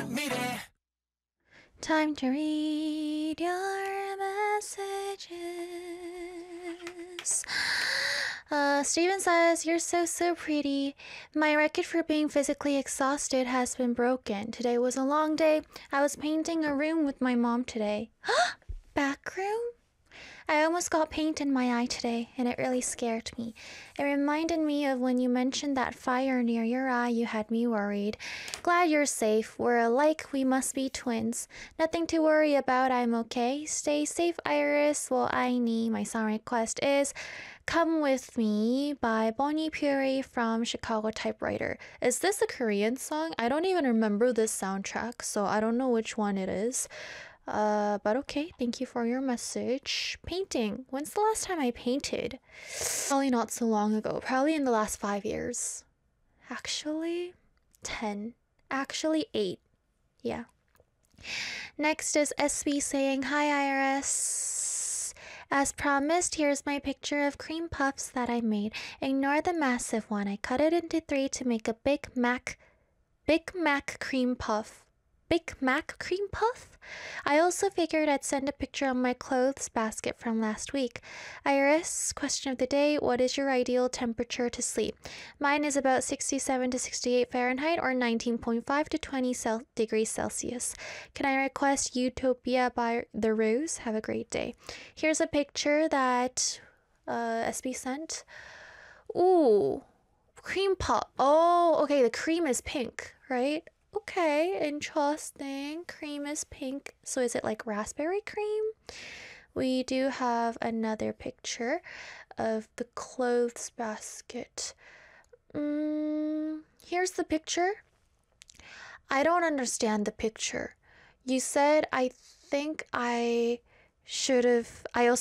Time to read your messages. Steven says, "You're so pretty. My record for being physically exhausted has been broken. Today was a long day. I was painting a room with my mom today." Back room? I almost got paint in my eye today, and it really scared me. It reminded me of when you mentioned that fire near your eye. You had me worried. Glad you're safe. We're alike. We must be twins. Nothing to worry about. I'm okay. Stay safe, Iris. Well, Aini. My song request is Come With Me by Bonnie Puri from Chicago Typewriter. Is this a Korean song? I don't even remember this soundtrack, so I don't know which one it is. But okay, thank you for your message. Painting. When's the last time I painted? Probably not so long ago. Probably in the last 5 years. Actually, 10. Actually, 8. Yeah. Next is SB saying, "Hi, Iris. As promised, here's my picture of cream puffs that I made. Ignore the massive one. I cut it into 3 to make a Big Mac cream puff. Big Mac cream puff? I also figured I'd send a picture on my clothes basket from last week. Iris, question of the day, what is your ideal temperature to sleep? Mine is about 67 to 68 Fahrenheit or 19.5 to 20 degrees Celsius. Can I request Utopia by The Rose? Have a great day." Here's a picture that SB sent. Ooh, cream puff. Oh, okay, the cream is pink, right? Okay, interesting. Cream is pink. So is it like raspberry cream? We do have another picture of the clothes basket. Here's the picture. I don't understand the picture. You said I also